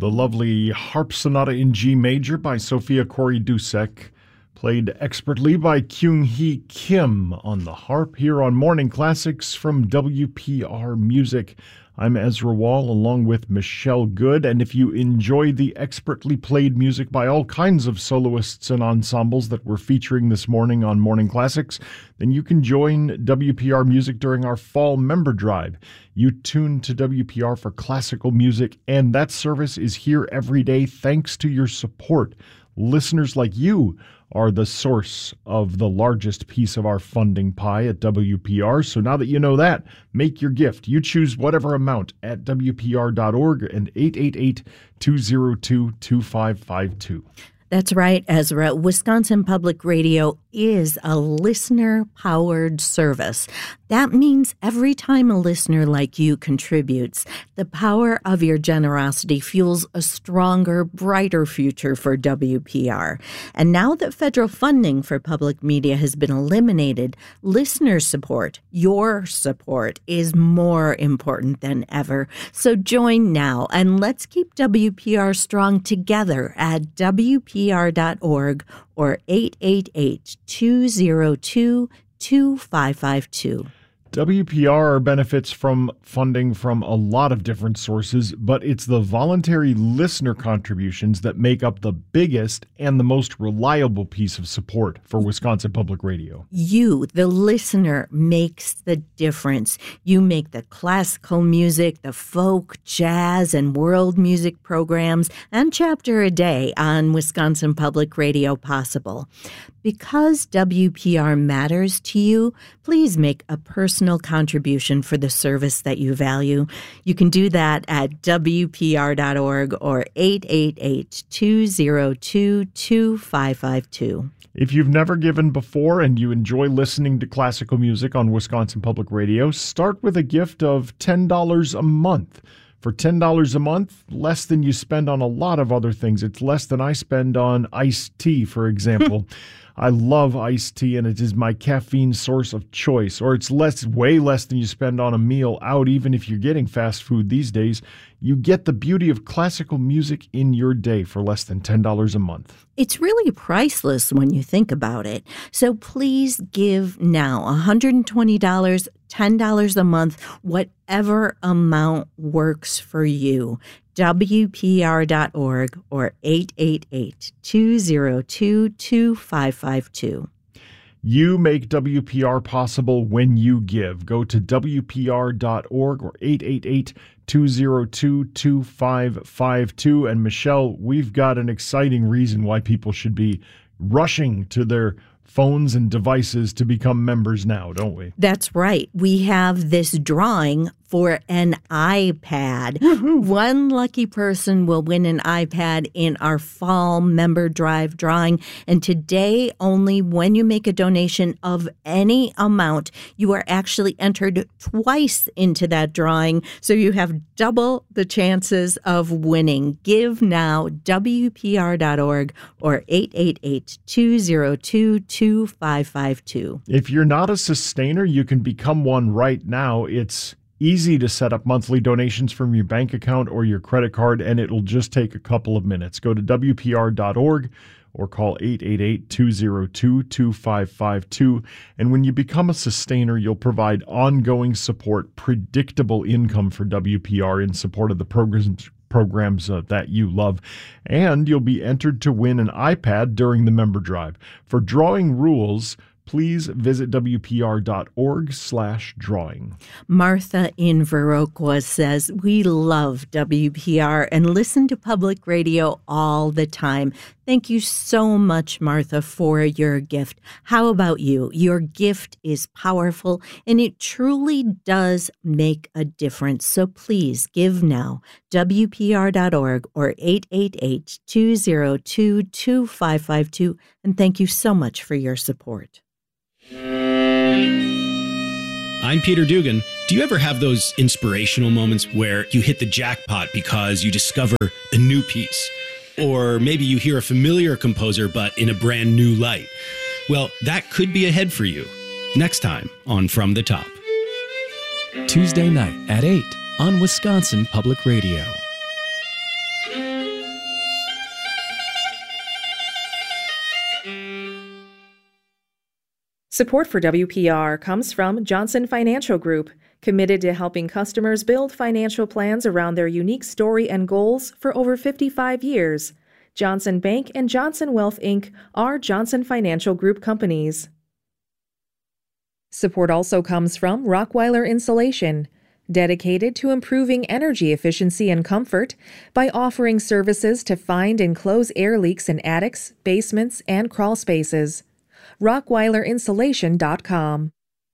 the lovely Harp Sonata in G Major by Sophia Corey-Dusek, played expertly by Kyung-hee Kim on the harp here on Morning Classics from WPR Music. I'm Ezra Wall along with Michelle Good, and if you enjoy the expertly played music by all kinds of soloists and ensembles that we're featuring this morning on Morning Classics, then you can join WPR Music during our fall member drive. You tune to WPR for classical music, and that service is here every day thanks to your support. Listeners like you are the source of the largest piece of our funding pie at WPR. So now that you know that, make your gift. You choose whatever amount at WPR.org and 888-202-2552. That's right, Ezra. Wisconsin Public Radio is a listener-powered service. That means every time a listener like you contributes, the power of your generosity fuels a stronger, brighter future for WPR. And now that federal funding for public media has been eliminated, listener support, your support, is more important than ever. So join now and let's keep WPR strong together at WPR.org or 888-202-2552. WPR benefits from funding from a lot of different sources, but it's the voluntary listener contributions that make up the biggest and the most reliable piece of support for Wisconsin Public Radio. You, the listener, makes the difference. You make the classical music, the folk, jazz, and world music programs, and Chapter a Day on Wisconsin Public Radio possible. Because WPR matters to you, please make a personal contribution for the service that you value. You can do that at WPR.org or 888-202-2552. If you've never given before and you enjoy listening to classical music on Wisconsin Public Radio, start with a gift of $10 a month. For $10 a month, less than you spend on a lot of other things. It's less than I spend on iced tea, for example. I love iced tea, and it is my caffeine source of choice. Or it's way less than you spend on a meal out, even if you're getting fast food these days. You get the beauty of classical music in your day for less than $10 a month. It's really priceless when you think about it. So please give now $120, $10 a month, whatever amount works for you. WPR.org or 888-202-2552. You make WPR possible when you give. Go to WPR.org or 888-202-2552. And Michelle, we've got an exciting reason why people should be rushing to their phones and devices to become members now, don't we? That's right. We have this drawing for an iPad. Woo-hoo. One lucky person will win an iPad in our fall member drive drawing. And today, only when you make a donation of any amount, you are actually entered twice into that drawing. So you have double the chances of winning. Give now, WPR.org or 888-202-2552. If you're not a sustainer, you can become one right now. It's easy to set up monthly donations from your bank account or your credit card, and it'll just take a couple of minutes. Go to WPR.org or call 888-202-2552. And when you become a sustainer, you'll provide ongoing support, predictable income for WPR in support of the programs that you love, and you'll be entered to win an iPad during the member drive. For drawing rules, please visit WPR.org/drawing. Martha in Viroqua says, we love WPR and listen to public radio all the time. Thank you so much, Martha, for your gift. How about you? Your gift is powerful, and it truly does make a difference. So please give now. WPR.org or 888-202-2552. And thank you so much for your support. I'm Peter Dugan. Do you ever have those inspirational moments where you hit the jackpot because you discover a new piece? Or maybe you hear a familiar composer, but in a brand new light. Well, that could be ahead for you. Next time on From the Top. Tuesday night at 8 on Wisconsin Public Radio. Support for WPR comes from Johnson Financial Group, committed to helping customers build financial plans around their unique story and goals for over 55 years. Johnson Bank and Johnson Wealth, Inc. are Johnson Financial Group companies. Support also comes from Rockweiler Insulation, dedicated to improving energy efficiency and comfort by offering services to find and close air leaks in attics, basements, and crawl spaces. RockweilerInsulation.com.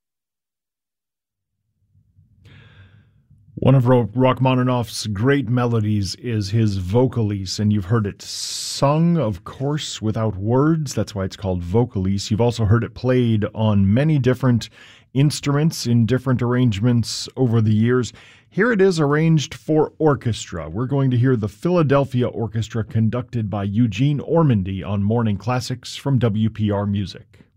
One of Rachmaninoff's great melodies is his Vocalise, and you've heard it sung, of course, without words. That's why it's called Vocalise. You've also heard it played on many different instruments in different arrangements over the years. Here it is arranged for orchestra. We're going to hear the Philadelphia Orchestra conducted by Eugene Ormandy on Morning Classics from WPR Music.